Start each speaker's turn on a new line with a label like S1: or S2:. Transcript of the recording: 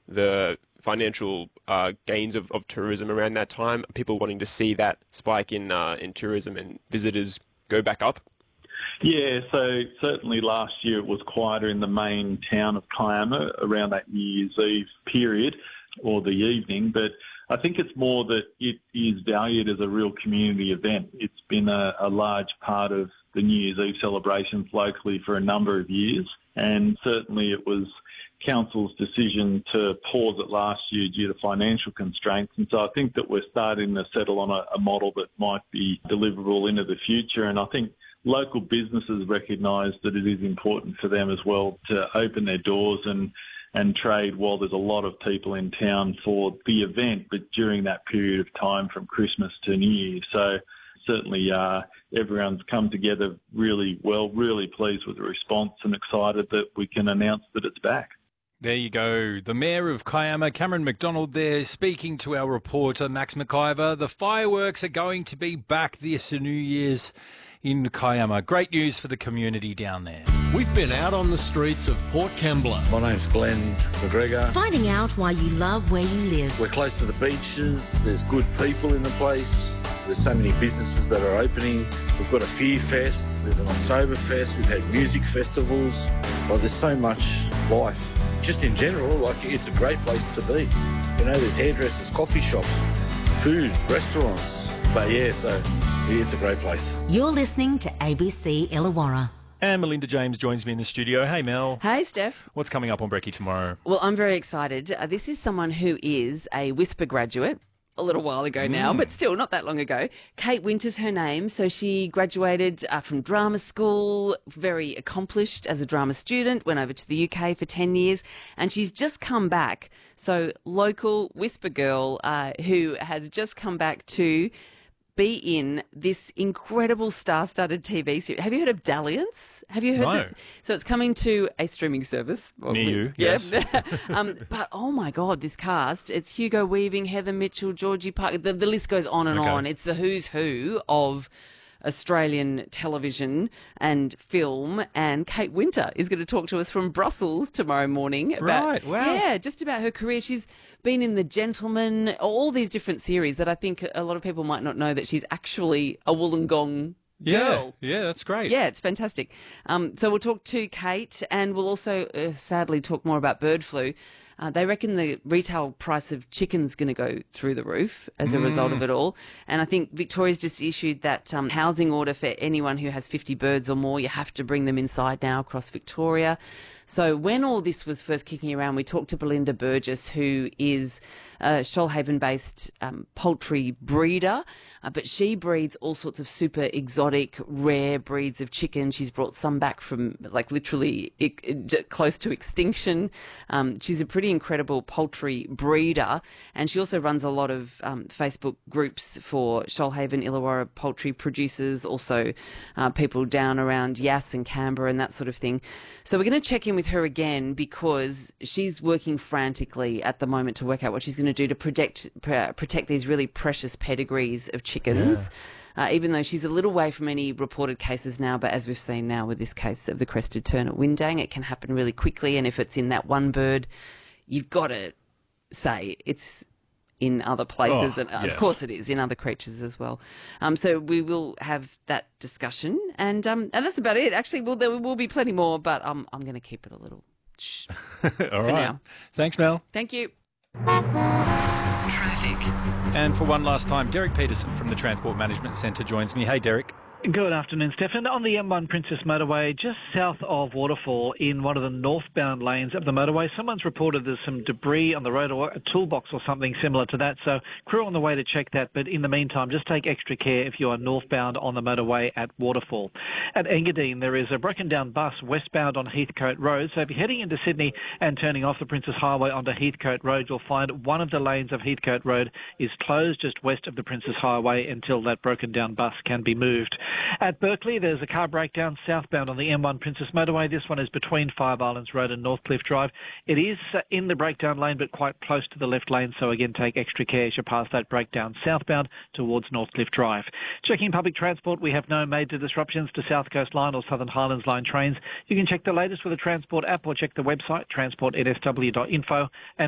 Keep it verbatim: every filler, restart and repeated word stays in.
S1: the financial uh, gains of, of tourism around that time? People wanting to see that spike in uh, in tourism and visitors go back up?
S2: Yeah, so certainly last year it was quieter in the main town of Kiama around that New Year's Eve period or the evening, but I think it's more that it is valued as a real community event. It's been a, a large part of the New Year's Eve celebrations locally for a number of years, and certainly it was Council's decision to pause it last year due to financial constraints. And so I think that we're starting to settle on a, a model that might be deliverable into the future. And I think local businesses recognise that it is important for them as well to open their doors and, and trade while there's a lot of people in town for the event, but during that period of time from Christmas to New Year. So certainly uh, everyone's come together really well, really pleased with the response and excited that we can announce that it's back.
S3: There you go. The Mayor of Kiama, Cameron McDonald there, speaking to our reporter, Max McIver. The fireworks are going to be back this New Year's in Kiama. Great news for the community down there.
S4: We've been out on the streets of Port Kembla.
S5: My name's Glenn McGregor.
S6: Finding out why you love where you live.
S5: We're close to the beaches. There's good people in the place. There's so many businesses that are opening. We've got a Fear Fest. There's an Oktoberfest. We've had music festivals. Well, there's so much life. Just in general, like, it's a great place to be. You know, there's hairdressers, coffee shops, food, restaurants. But yeah, so yeah, it's a great place.
S6: You're listening to A B C Illawarra.
S3: And Melinda James joins me in the studio. Hey, Mel.
S7: Hey, Steph.
S3: What's coming up on Brekkie tomorrow?
S7: Well, I'm very excited. Uh, this is someone who is a Whisper graduate. A little while ago now, mm. but still not that long ago. Kate Winter's her name. So she graduated uh, from drama school, very accomplished as a drama student, went over to the U K for ten years, and she's just come back. So local Whisper girl uh, who has just come back to be in this incredible star-studded T V series. Have you heard of Dalliance? Have you heard
S3: no.
S7: that? So it's coming to a streaming service.
S3: Near you,
S7: yeah.
S3: yes.
S7: um, but, oh, my God, this cast, it's Hugo Weaving, Heather Mitchell, Georgie Parker. The, the list goes on and
S3: okay.
S7: on. It's the who's who of Australian television and film, and Kate Winter is going to talk to us from Brussels tomorrow morning about
S3: right, wow.
S7: yeah, just about her career. She's been in The Gentleman, all these different series that I think a lot of people might not know that she's actually a Wollongong girl.
S3: Yeah, yeah, that's great.
S7: Yeah, it's fantastic. Um, so we'll talk to Kate, and we'll also uh, sadly talk more about bird flu. Uh, they reckon the retail price of chicken's going to go through the roof as a
S3: Mm.
S7: result of it all. And I think Victoria's just issued that um, housing order for anyone who has fifty birds or more. You have to bring them inside now across Victoria. So when all this was first kicking around, we talked to Belinda Burgess, who is a Shoalhaven-based um, poultry breeder, uh, but she breeds all sorts of super exotic, rare breeds of chicken. She's brought some back from, like, literally I- I- close to extinction. Um, she's a pretty incredible poultry breeder, and she also runs a lot of um, Facebook groups for Shoalhaven, Illawarra poultry producers, also uh, people down around Yass and Canberra and that sort of thing. So we're going to check in with her again because she's working frantically at the moment to work out what she's going to do to protect pr- protect these really precious pedigrees of chickens. Yeah. Uh, even though she's a little way from any reported cases now, but as we've seen now with this case of the crested tern at Windang, it can happen really quickly. And if it's in that one bird, you've got to say it's in other places.
S3: Oh,
S7: and uh,
S3: yes.
S7: Of course it is, in other creatures as well. Um, so we will have that discussion. And um, and that's about it. Actually, well, there will be plenty more, but um, I'm going to keep it a little shh
S3: All
S7: for
S3: right.
S7: now.
S3: Thanks, Mel.
S7: Thank you.
S6: Traffic.
S3: And for one last time, Derek Peterson from the Transport Management Centre joins me. Hey, Derek.
S8: Good afternoon, Stefan. On the M one Princess Motorway, just south of Waterfall, in one of the northbound lanes of the motorway, someone's reported there's some debris on the road, or a toolbox or something similar to that. So crew on the way to check that. But in the meantime, just take extra care if you are northbound on the motorway at Waterfall. At Engadine, there is a broken down bus westbound on Heathcote Road. So if you're heading into Sydney and turning off the Princess Highway onto Heathcote Road, you'll find one of the lanes of Heathcote Road is closed just west of the Princess Highway until that broken down bus can be moved. At Berkeley, there's a car breakdown southbound on the M one Princess Motorway. This one is between Five Islands Road and Northcliffe Drive. It is uh, in the breakdown lane, but quite close to the left lane. So again, take extra care as you pass that breakdown southbound towards Northcliffe Drive. Checking public transport, we have no major disruptions to South Coast Line or Southern Highlands Line trains. You can check the latest with the Transport app or check the website, transport n s w dot info. And